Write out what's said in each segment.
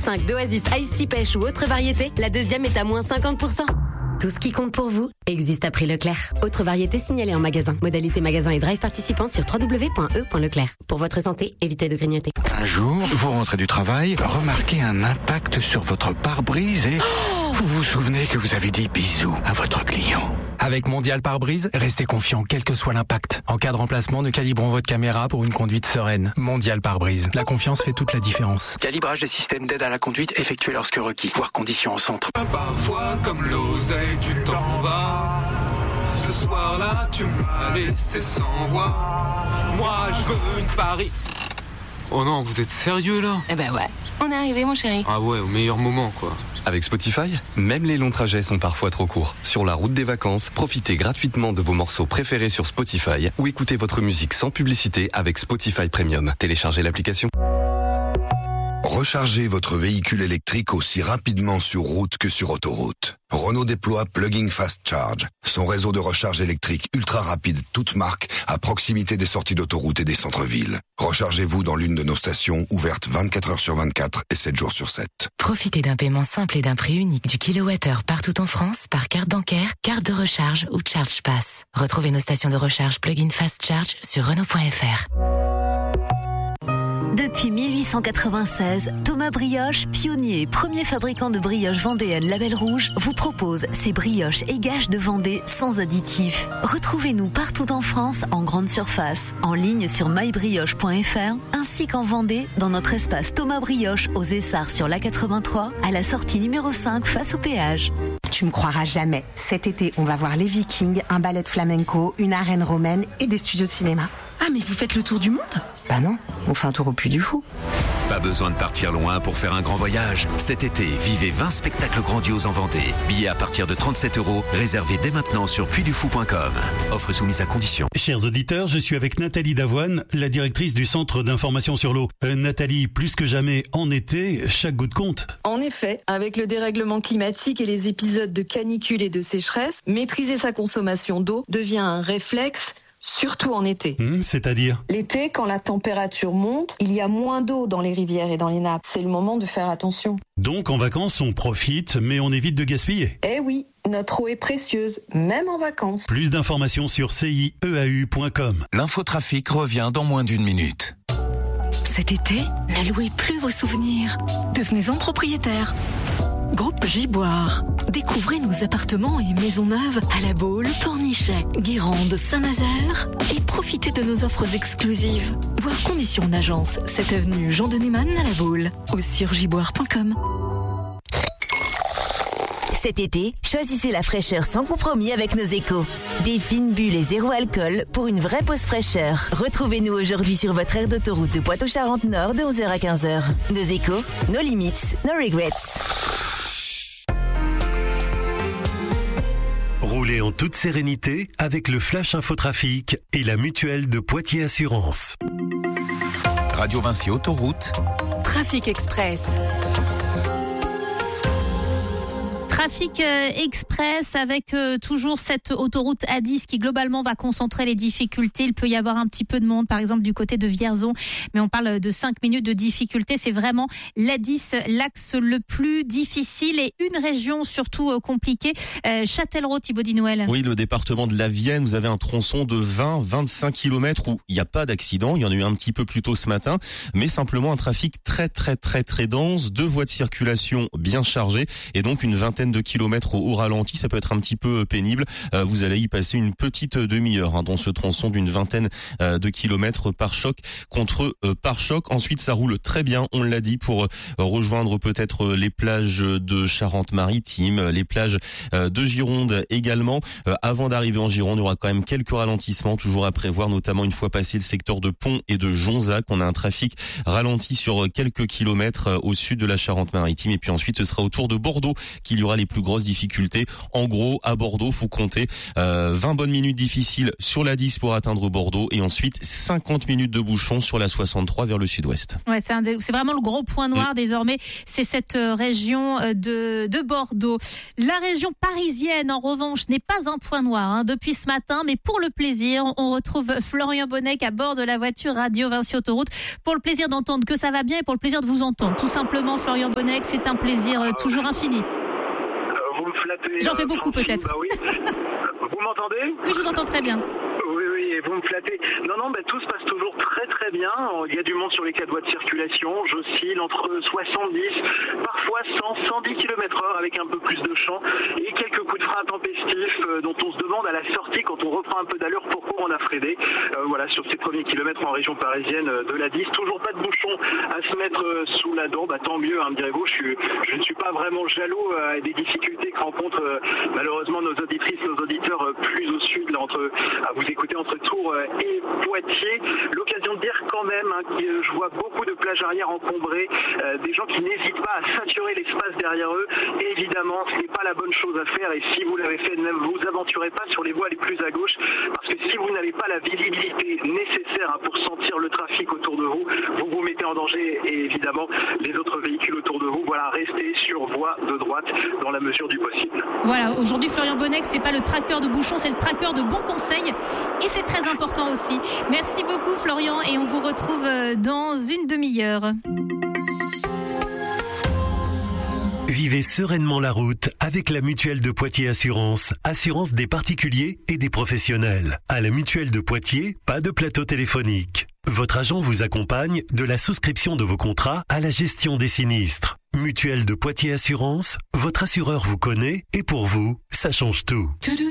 5 d'Oasis Ice Tea Pêche ou autre variété, la deuxième est à moins 50%. Tout ce qui compte pour vous existe à prix Leclerc. Autre variété signalée en magasin. Modalité magasin et drive participant sur www.e.leclerc. Pour votre santé, évitez de grignoter. Un jour, vous rentrez du travail, remarquez un impact sur votre pare-brise et vous vous souvenez que vous avez dit bisous à votre client. Avec Mondial Pare-Brise, restez confiant quel que soit l'impact. En cas de remplacement, nous calibrons votre caméra pour une conduite sereine. Mondial Pare-Brise. La confiance fait toute la différence. Calibrage des systèmes d'aide à la conduite effectué lorsque requis. Voir conditions au centre. Parfois, comme l'oseille, tu t'en vas. Ce soir-là, tu m'as laissé sans voix. Moi, je veux une Paris. Oh non, vous êtes sérieux là? Eh ben ouais, on est arrivé mon chéri. Ah ouais, au meilleur moment quoi. Avec Spotify, même les longs trajets sont parfois trop courts. Sur la route des vacances, profitez gratuitement de vos morceaux préférés sur Spotify ou écoutez votre musique sans publicité avec Spotify Premium. Téléchargez l'application. Rechargez votre véhicule électrique aussi rapidement sur route que sur autoroute. Renault déploie Plug-in Fast Charge, son réseau de recharge électrique ultra rapide, toute marque, à proximité des sorties d'autoroute et des centres-villes. Rechargez-vous dans l'une de nos stations ouvertes 24 heures sur 24 et 7 jours sur 7. Profitez d'un paiement simple et d'un prix unique du kilowattheure partout en France par carte bancaire, carte de recharge ou Charge Pass. Retrouvez nos stations de recharge Plug-in Fast Charge sur Renault.fr. Depuis 1896, Thomas Brioche, pionnier et premier fabricant de brioches vendéennes Label Rouge, vous propose ses brioches et gages de Vendée sans additifs. Retrouvez-nous partout en France en grande surface, en ligne sur mybrioche.fr, ainsi qu'en Vendée dans notre espace Thomas Brioche aux Essarts sur l'A83, à la sortie numéro 5 face au péage. Tu me croiras jamais. Cet été, on va voir les Vikings, un ballet de flamenco, une arène romaine et des studios de cinéma. Ah, mais vous faites le tour du monde ? Bah non, on fait un tour au Puy du Fou. Pas besoin de partir loin pour faire un grand voyage. Cet été, vivez 20 spectacles grandioses en Vendée. Billets à partir de 37 €, réservés dès maintenant sur puydufou.com. Offre soumise à condition. Chers auditeurs, je suis avec Nathalie Davoine, la directrice du Centre d'information sur l'eau. Nathalie, plus que jamais en été, chaque goutte compte. En effet, avec le dérèglement climatique et les épisodes de canicule et de sécheresse, maîtriser sa consommation d'eau devient un réflexe, surtout en été. C'est-à-dire ? L'été, quand la température monte, il y a moins d'eau dans les rivières et dans les nappes. C'est le moment de faire attention. Donc en vacances, on profite, mais on évite de gaspiller. Eh oui, notre eau est précieuse, même en vacances. Plus d'informations sur CIEAU.com. L'infotrafic revient dans moins d'une minute. Cet été, ne louez plus vos souvenirs. Devenez-en propriétaire. Groupe Giboire. Découvrez nos appartements et maisons neuves à La Baule, Pornichet, Guérande, Saint-Nazaire et profitez de nos offres exclusives. Voir conditions en agence, 7 avenue Jean de Neyman à La Baule ou sur giboire.com. Cet été, choisissez la fraîcheur sans compromis avec nos échos. Des fines bulles et zéro alcool pour une vraie pause fraîcheur. Retrouvez-nous aujourd'hui sur votre aire d'autoroute de Poitou-Charentes-Nord de 11h à 15h. Nos échos, nos limites, nos regrets. Roulez en toute sérénité avec le Flash Infotrafic et la mutuelle de Poitiers Assurance. Radio Vinci Autoroute. Trafic Express. Trafic express avec toujours cette autoroute A10 qui globalement va concentrer les difficultés. Il peut y avoir un petit peu de monde, par exemple du côté de Vierzon, mais on parle de 5 minutes de difficulté. C'est vraiment l'A10, l'axe le plus difficile et une région surtout compliquée. Châtellerault, Thibaut Dinouel. Oui, le département de la Vienne, vous avez un tronçon de 20-25 km où il n'y a pas d'accident. Il y en a eu un petit peu plus tôt ce matin, mais simplement un trafic très dense, 2 voies de circulation bien chargées et donc une vingtaine de kilomètres au ralenti. Ça peut être un petit peu pénible. Vous allez y passer une petite demi-heure dans ce tronçon d'une vingtaine de kilomètres par choc contre par choc. Ensuite, ça roule très bien, on l'a dit, pour rejoindre peut-être les plages de Charente-Maritime, les plages de Gironde également. Avant d'arriver en Gironde, il y aura quand même quelques ralentissements toujours à prévoir, notamment une fois passé le secteur de Pont et de Jonzac. On a un trafic ralenti sur quelques kilomètres au sud de la Charente-Maritime. Et puis ensuite, ce sera autour de Bordeaux qu'il y aura les les plus grosses difficultés. En gros, à Bordeaux, faut compter 20 bonnes minutes difficiles sur la 10 pour atteindre Bordeaux et ensuite 50 minutes de bouchon sur la 63 vers le sud-ouest. Ouais, c'est vraiment le gros point noir désormais, c'est cette région de Bordeaux. La région parisienne, en revanche, n'est pas un point noir depuis ce matin, mais pour le plaisir, on retrouve Florian Bonnec à bord de la voiture Radio Vinci Autoroute pour le plaisir d'entendre que ça va bien et pour le plaisir de vous entendre. Tout simplement, Florian Bonnec, c'est un plaisir toujours infini. Vous me flattez. J'en fais beaucoup peut-être. Bah oui. Vous m'entendez ? Oui, je vous entends très bien. Oui, et vous me flattez. Non, tout se passe toujours très très bien. Il y a du monde sur les 4 voies de circulation. J'oscille entre 70, parfois 110 km/h avec un peu plus de champ et quelques coups de frein intempestifs dont on se demande à la sortie quand on reprend un peu d'allure pourquoi on a freiné. Voilà, sur ces premiers kilomètres en région parisienne de la 10. Toujours pas de bouchon à se mettre sous la dent. Bah, tant mieux, me direz-vous. Je ne suis pas vraiment jaloux des difficultés que rencontrent malheureusement nos auditrices, nos auditeurs plus au sud, là, à vous écouter entre Tours et Poitiers. L'occasion de dire quand même que je vois beaucoup de plages arrière encombrées, des gens qui n'hésitent pas à saturer l'espace derrière eux. Et évidemment, ce n'est pas la bonne chose à faire. Et si vous l'avez fait, ne vous aventurez pas sur les voies les plus à gauche, parce que si vous n'avez pas la visibilité nécessaire pour sentir le trafic autour de vous, vous vous mettez en danger. Et évidemment, les autres véhicules autour de vous, voilà, restez sur voie de droite dans la mesure du possible. Voilà, aujourd'hui Florian Bonnec, c'est pas le traqueur de bouchons, c'est le traqueur de bons conseils. Et c'est très important aussi. Merci beaucoup Florian et on vous retrouve dans une demi-heure. Vivez sereinement la route avec la Mutuelle de Poitiers Assurance. Assurance des particuliers et des professionnels. À la Mutuelle de Poitiers, pas de plateau téléphonique. Votre agent vous accompagne de la souscription de vos contrats à la gestion des sinistres. Mutuelle de Poitiers Assurance, votre assureur vous connaît et pour vous, ça change tout.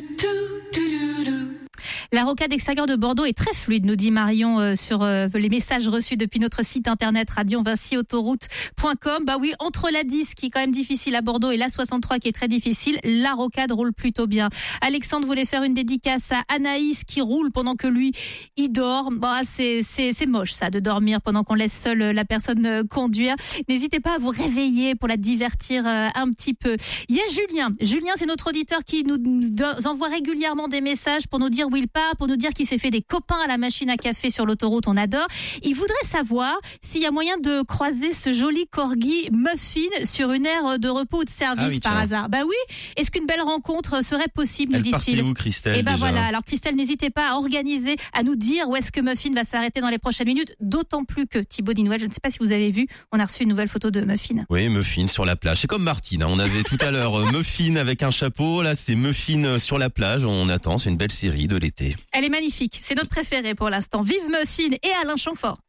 La rocade extérieure de Bordeaux est très fluide, nous dit Marion sur les messages reçus depuis notre site internet radiovinciautoroute.com. Bah oui, entre la 10 qui est quand même difficile à Bordeaux et la 63 qui est très difficile, la rocade roule plutôt bien. Alexandre voulait faire une dédicace à Anaïs qui roule pendant que lui, il dort. Bah c'est moche ça, de dormir pendant qu'on laisse seule la personne conduire. N'hésitez pas à vous réveiller pour la divertir un petit peu. Il y a Julien. Julien, c'est notre auditeur qui nous envoie régulièrement des messages pour nous dire où il part, pour nous dire qu'il s'est fait des copains à la machine à café sur l'autoroute, on adore. Il voudrait savoir s'il y a moyen de croiser ce joli corgi Muffin sur une aire de repos ou de service par hasard. Bah oui, est-ce qu'une belle rencontre serait possible, nous dit-il. Elle partait où, Christelle? Et ben voilà, alors Christelle, n'hésitez pas à organiser, à nous dire où est-ce que Muffin va s'arrêter dans les prochaines minutes, d'autant plus que Thibaut Dinouel, je ne sais pas si vous avez vu, on a reçu une nouvelle photo de Muffin. Oui, Muffin sur la plage. C'est comme Martine, on avait tout à l'heure Muffin avec un chapeau, là c'est Muffin sur la plage, on attend, c'est une belle série de l'été. Elle est magnifique, c'est notre préférée pour l'instant. Vive Muffin et Alain Chamfort.